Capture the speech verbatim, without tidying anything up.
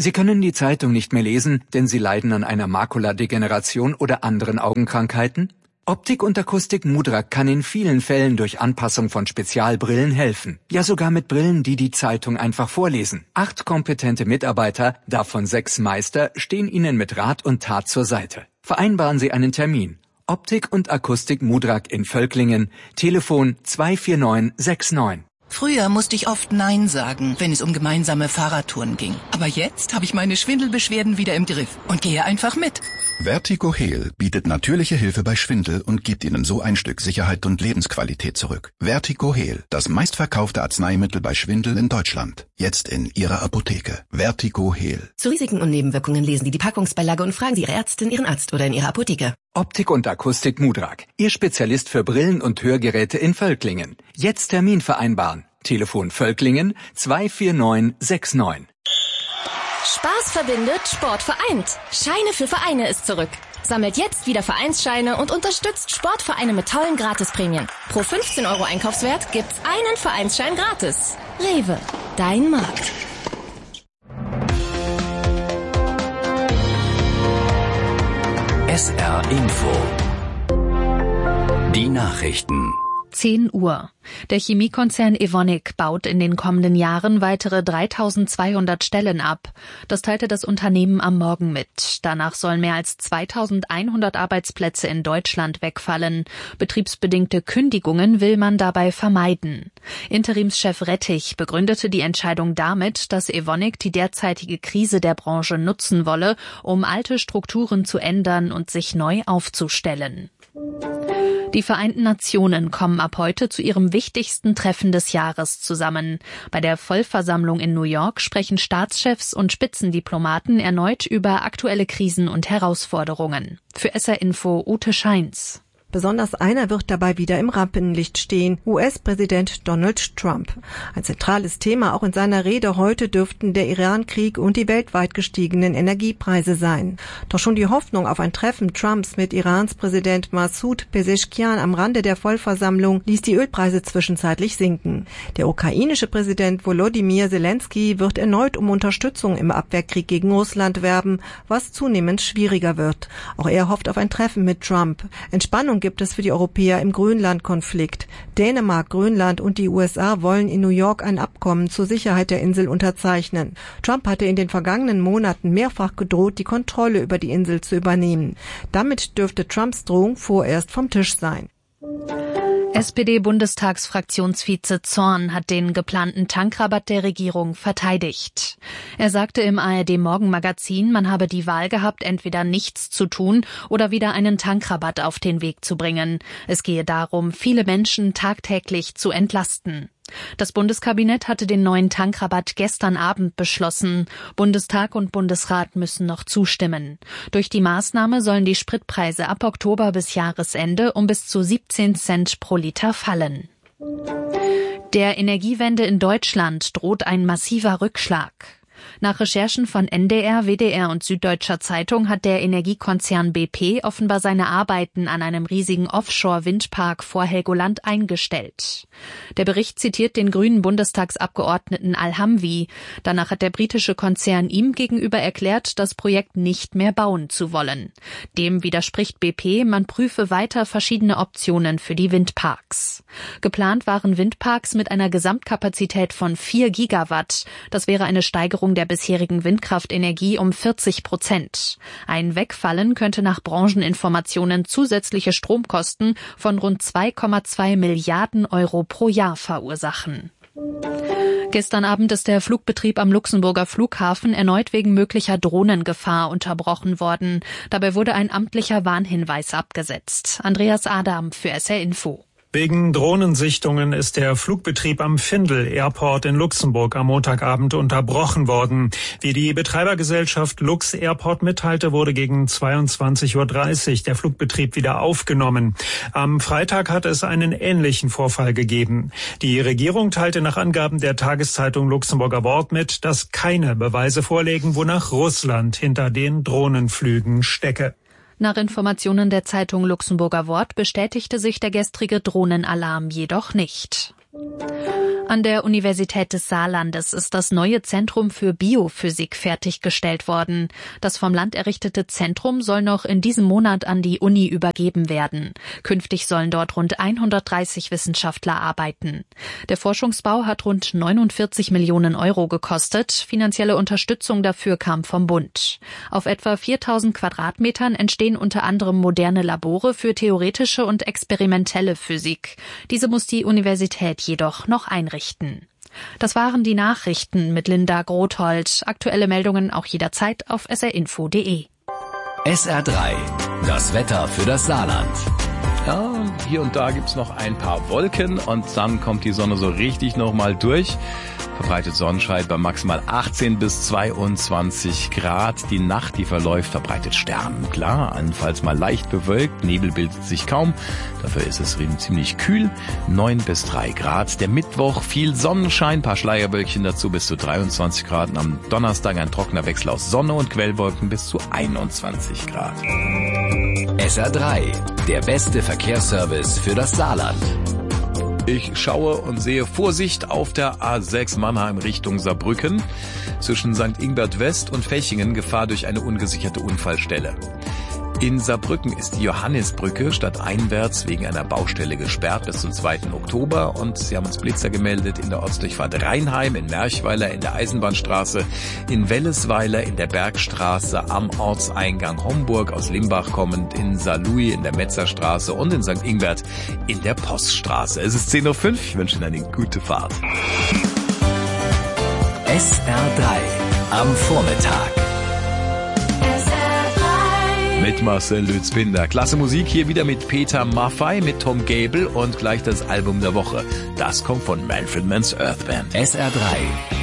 Sie können die Zeitung nicht mehr lesen, denn Sie leiden an einer Makuladegeneration oder anderen Augenkrankheiten? Optik und Akustik Mudrak kann in vielen Fällen durch Anpassung von Spezialbrillen helfen. Ja, sogar mit Brillen, die die Zeitung einfach vorlesen. Acht kompetente Mitarbeiter, davon sechs Meister, stehen Ihnen mit Rat und Tat zur Seite. Vereinbaren Sie einen Termin. Optik und Akustik Mudrak in Völklingen. Telefon zwei vier neun sechs neun. Früher musste ich oft Nein sagen, wenn es um gemeinsame Fahrradtouren ging. Aber jetzt habe ich meine Schwindelbeschwerden wieder im Griff und gehe einfach mit. Vertigo Heal bietet natürliche Hilfe bei Schwindel und gibt Ihnen so ein Stück Sicherheit und Lebensqualität zurück. Vertigo Heal, das meistverkaufte Arzneimittel bei Schwindel in Deutschland. Jetzt in Ihrer Apotheke. Vertigo Heal. Zu Risiken und Nebenwirkungen lesen Sie die Packungsbeilage und fragen Sie Ihre Ärztin, Ihren Arzt oder in Ihrer Apotheke. Optik und Akustik Mudrak, Ihr Spezialist für Brillen und Hörgeräte in Völklingen. Jetzt Termin vereinbaren. Telefon Völklingen zwei vier neun sechs neun. Spaß verbindet, Sport vereint. Scheine für Vereine ist zurück. Sammelt jetzt wieder Vereinsscheine und unterstützt Sportvereine mit tollen Gratisprämien. Pro fünfzehn Euro Einkaufswert gibt's einen Vereinsschein gratis. Rewe, dein Markt. S R Info. Die Nachrichten. zehn Uhr. Der Chemiekonzern Evonik baut in den kommenden Jahren weitere dreitausendzweihundert Stellen ab. Das teilte das Unternehmen am Morgen mit. Danach sollen mehr als zweitausendeinhundert Arbeitsplätze in Deutschland wegfallen. Betriebsbedingte Kündigungen will man dabei vermeiden. Interimschef Rettich begründete die Entscheidung damit, dass Evonik die derzeitige Krise der Branche nutzen wolle, um alte Strukturen zu ändern und sich neu aufzustellen. Die Vereinten Nationen kommen ab heute zu ihrem wichtigsten Treffen des Jahres zusammen. Bei der Vollversammlung in New York sprechen Staatschefs und Spitzendiplomaten erneut über aktuelle Krisen und Herausforderungen. Für S R Info Ute Scheins. Besonders einer wird dabei wieder im Rampenlicht stehen, U S-Präsident Donald Trump. Ein zentrales Thema auch in seiner Rede heute dürften der Iran-Krieg und die weltweit gestiegenen Energiepreise sein. Doch schon die Hoffnung auf ein Treffen Trumps mit Irans Präsident Massoud Pezeshkian am Rande der Vollversammlung ließ die Ölpreise zwischenzeitlich sinken. Der ukrainische Präsident Volodymyr Zelensky wird erneut um Unterstützung im Abwehrkrieg gegen Russland werben, was zunehmend schwieriger wird. Auch er hofft auf ein Treffen mit Trump. Entspannung gibt es für die Europäer im Grönland-Konflikt. Dänemark, Grönland und die U S A wollen in New York ein Abkommen zur Sicherheit der Insel unterzeichnen. Trump hatte in den vergangenen Monaten mehrfach gedroht, die Kontrolle über die Insel zu übernehmen. Damit dürfte Trumps Drohung vorerst vom Tisch sein. S P D-Bundestagsfraktionsvize Zorn hat den geplanten Tankrabatt der Regierung verteidigt. Er sagte im A R D-Morgenmagazin, man habe die Wahl gehabt, entweder nichts zu tun oder wieder einen Tankrabatt auf den Weg zu bringen. Es gehe darum, viele Menschen tagtäglich zu entlasten. Das Bundeskabinett hatte den neuen Tankrabatt gestern Abend beschlossen. Bundestag und Bundesrat müssen noch zustimmen. Durch die Maßnahme sollen die Spritpreise ab Oktober bis Jahresende um bis zu siebzehn Cent pro Liter fallen. Der Energiewende in Deutschland droht ein massiver Rückschlag. Nach Recherchen von N D R, W D R und Süddeutscher Zeitung hat der Energiekonzern B P offenbar seine Arbeiten an einem riesigen Offshore-Windpark vor Helgoland eingestellt. Der Bericht zitiert den grünen Bundestagsabgeordneten Al-Hamwi. Danach hat der britische Konzern ihm gegenüber erklärt, das Projekt nicht mehr bauen zu wollen. Dem widerspricht B P, man prüfe weiter verschiedene Optionen für die Windparks. Geplant waren Windparks mit einer Gesamtkapazität von vier Gigawatt. Das wäre eine Steigerung der bisherigen Windkraftenergie um vierzig Prozent. Ein Wegfallen könnte nach Brancheninformationen zusätzliche Stromkosten von rund zwei Komma zwei Milliarden Euro pro Jahr verursachen. Gestern Abend ist der Flugbetrieb am Luxemburger Flughafen erneut wegen möglicher Drohnengefahr unterbrochen worden. Dabei wurde ein amtlicher Warnhinweis abgesetzt. Andreas Adam für S R Info. Wegen Drohnensichtungen ist der Flugbetrieb am Findel Airport in Luxemburg am Montagabend unterbrochen worden. Wie die Betreibergesellschaft Lux Airport mitteilte, wurde gegen zweiundzwanzig Uhr dreißig der Flugbetrieb wieder aufgenommen. Am Freitag hat es einen ähnlichen Vorfall gegeben. Die Regierung teilte nach Angaben der Tageszeitung Luxemburger Wort mit, dass keine Beweise vorlägen, wonach Russland hinter den Drohnenflügen stecke. Nach Informationen der Zeitung Luxemburger Wort bestätigte sich der gestrige Drohnenalarm jedoch nicht. An der Universität des Saarlandes ist das neue Zentrum für Biophysik fertiggestellt worden. Das vom Land errichtete Zentrum soll noch in diesem Monat an die Uni übergeben werden. Künftig sollen dort rund hundertdreißig Wissenschaftler arbeiten. Der Forschungsbau hat rund neunundvierzig Millionen Euro gekostet. Finanzielle Unterstützung dafür kam vom Bund. Auf etwa viertausend Quadratmetern entstehen unter anderem moderne Labore für theoretische und experimentelle Physik. Diese muss die Universität jedoch noch einrichten. Das waren die Nachrichten mit Linda Grothold. Aktuelle Meldungen auch jederzeit auf s r info punkt d e. S R drei, das Wetter für das Saarland. Ja, hier und da gibt's noch ein paar Wolken und dann kommt die Sonne so richtig nochmal durch. Verbreitet Sonnenschein bei maximal achtzehn bis zweiundzwanzig Grad. Die Nacht, die verläuft, verbreitet sternenklar, allenfalls mal leicht bewölkt. Nebel bildet sich kaum. Dafür ist es ziemlich kühl, neun bis drei Grad. Der Mittwoch viel Sonnenschein, paar Schleierwölkchen dazu bis zu dreiundzwanzig Grad. Und am Donnerstag ein trockener Wechsel aus Sonne und Quellwolken bis zu einundzwanzig Grad. S R drei, der beste Verkehrsservice für das Saarland. Ich schaue und sehe Vorsicht auf der A sechs Mannheim Richtung Saarbrücken. Zwischen Sankt Ingbert West und Fechingen Gefahr durch eine ungesicherte Unfallstelle. In Saarbrücken ist die Johannisbrücke stadteinwärts wegen einer Baustelle gesperrt bis zum zweiten Oktober. Und sie haben uns Blitzer gemeldet in der Ortsdurchfahrt Rheinheim, in Merchweiler, in der Eisenbahnstraße, in Wellesweiler, in der Bergstraße, am Ortseingang Homburg aus Limbach kommend, in Saarlouis, in der Metzerstraße und in Sankt Ingbert in der Poststraße. Es ist zehn Uhr fünf, ich wünsche Ihnen eine gute Fahrt. S R drei am Vormittag. Mit Marcel Lützbinder. Klasse Musik hier wieder mit Peter Maffay, mit Tom Gable und gleich das Album der Woche. Das kommt von Manfred Mann's Earth Band. S R drei